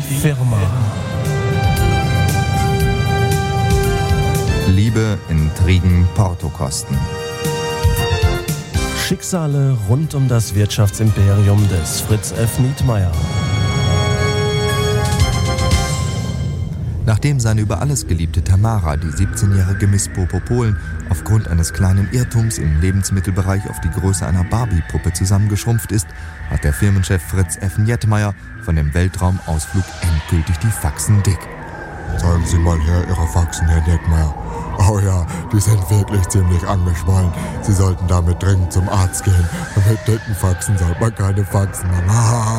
Firma. Liebe, Intrigen, Portokosten. Schicksale rund um das Wirtschaftsimperium des Fritz F. Nietmeyer. Nachdem seine über alles geliebte Tamara, die 17-jährige Miss Popopolen, aufgrund eines kleinen Irrtums im Lebensmittelbereich auf die Größe einer Barbie-Puppe zusammengeschrumpft ist, hat der Firmenchef Fritz F. Nietmeyer von dem Weltraumausflug endgültig die Faxen dick. Zeigen Sie mal her Ihre Faxen, Herr Nietmeyer. Oh ja, die sind wirklich ziemlich angeschwollen. Sie sollten damit dringend zum Arzt gehen. Mit dicken Faxen sollte man keine Faxen machen.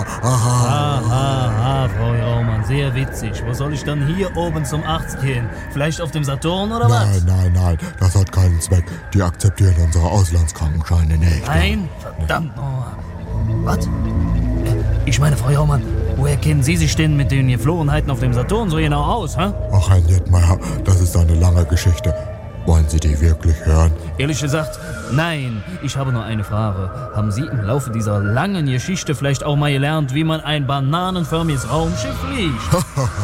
Frau Raumann, sehr witzig. Wo soll ich dann hier oben zum Arzt gehen? Vielleicht auf dem Saturn oder was? Nein, das hat keinen Zweck. Die akzeptieren unsere Auslandskrankenscheine nicht. Nein? Verdammt nochmal. Was? Ich meine, Frau Raumann, woher kennen Sie sich denn mit den Geflogenheiten auf dem Saturn so genau aus, hä? Ach, Herr Nietmeyer, das ist eine lange Geschichte. Wollen Sie die wirklich hören? Ehrlich gesagt, nein. Ich habe nur eine Frage. Haben Sie im Laufe dieser langen Geschichte vielleicht auch mal gelernt, wie man ein bananenförmiges Raumschiff fliegt?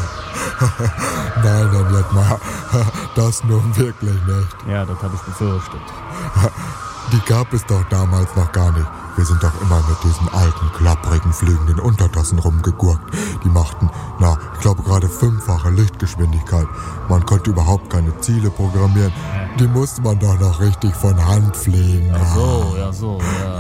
Nein, Herr Nietmeyer, das nun wirklich nicht. Ja, das habe ich befürchtet. Die gab es doch damals noch gar nicht. Wir sind doch immer mit diesen alten, klapprigen, fliegenden Untertassen rumgegurkt. Die machten, ich glaube gerade 5-fache Lichtgeschwindigkeit. Man konnte überhaupt keine Ziele programmieren. Die musste man doch noch richtig von Hand fliegen. Ja, so.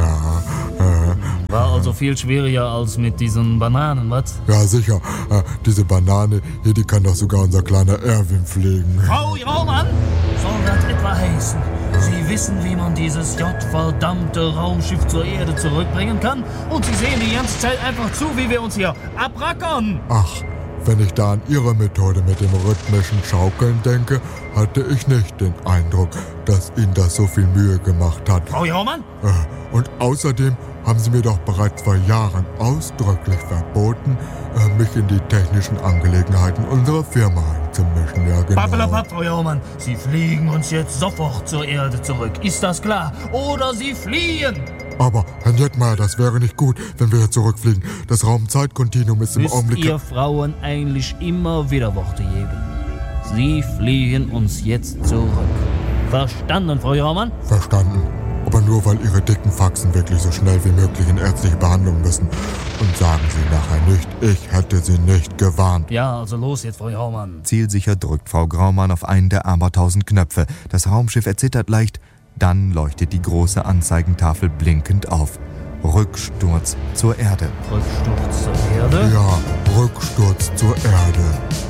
War also viel schwieriger als mit diesen Bananen, was? Ja, sicher. Diese Banane hier, die kann doch sogar unser kleiner Erwin fliegen. Frau Raumann, soll das etwa heißen? Sie wissen, wie man dieses gottverdammte Raumschiff zur Erde zurückbringen kann? Und Sie sehen die ganze Zeit einfach zu, wie wir uns hier abrackern. Ach, wenn ich da an Ihre Methode mit dem rhythmischen Schaukeln denke, hatte ich nicht den Eindruck, dass Ihnen das so viel Mühe gemacht hat. Frau Raumann? Und außerdem haben Sie mir doch bereits vor Jahren ausdrücklich verboten, mich in die technischen Angelegenheiten unserer Firma einzumischen. Ja, genau. Pappelapapp, Frau Raumann, Sie fliegen uns jetzt sofort zur Erde zurück. Ist das klar? Oder Sie fliehen! Aber, Herr Nietmeyer, das wäre nicht gut, wenn wir hier zurückfliegen. Das Raumzeitkontinuum ist im Augenblick... Müsst ihr Frauen eigentlich immer wieder Worte geben? Sie fliehen uns jetzt zurück. Verstanden, Frau Raumann? Verstanden. Aber nur, weil Ihre dicken Faxen wirklich so schnell wie möglich in ärztliche Behandlung müssen. Und sagen Sie nachher nicht, ich hätte Sie nicht gewarnt. Ja, also los jetzt, Frau Graumann. Zielsicher drückt Frau Graumann auf einen der abertausend Knöpfe. Das Raumschiff erzittert leicht. Dann leuchtet die große Anzeigentafel blinkend auf. Rücksturz zur Erde. Rücksturz zur Erde? Ja, Rücksturz zur Erde.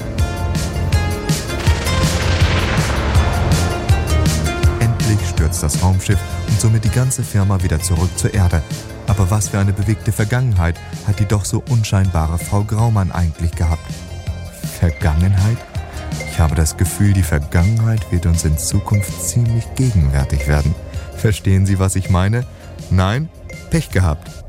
Endlich stürzt das Raumschiff und somit die ganze Firma wieder zurück zur Erde. Aber was für eine bewegte Vergangenheit hat die doch so unscheinbare Frau Graumann eigentlich gehabt? Vergangenheit? Ich habe das Gefühl, die Vergangenheit wird uns in Zukunft ziemlich gegenwärtig werden. Verstehen Sie, was ich meine? Nein? Pech gehabt.